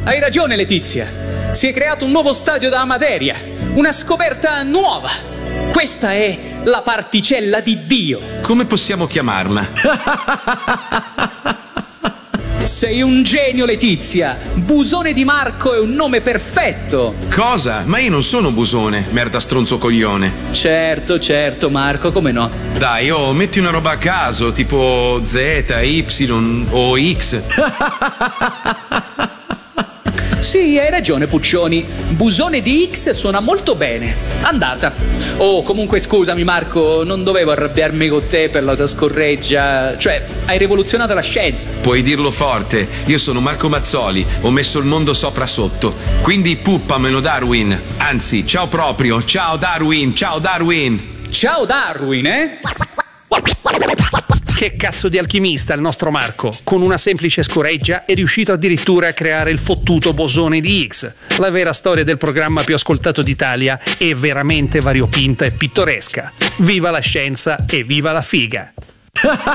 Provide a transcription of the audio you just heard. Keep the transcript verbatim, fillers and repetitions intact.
hai ragione Letizia. Si è creato un nuovo stadio della materia, una scoperta nuova. Questa è la particella di Dio. Come possiamo chiamarla? Sei un genio, Letizia. Busone di Marco è un nome perfetto. Cosa? Ma io non sono Busone, merda stronzo coglione. Certo, certo, Marco, come no? Dai, oh, metti una roba a caso, tipo Z, Y o X. Sì, hai ragione, Puccioni. Busone di X suona molto bene. Andata. Oh, comunque scusami, Marco, non dovevo arrabbiarmi con te per la tua scorreggia. Cioè, hai rivoluzionato la scienza. Puoi dirlo forte, io sono Marco Mazzoli, ho messo il mondo sopra sotto. Quindi puppamelo, Darwin. Anzi, ciao proprio, ciao Darwin, ciao Darwin. Ciao Darwin, eh? Che cazzo di alchimista il nostro Marco. Con una semplice scoreggia è riuscito addirittura a creare il fottuto bosone di X. La vera storia del programma più ascoltato d'Italia è veramente variopinta e pittoresca. Viva la scienza e viva la figa!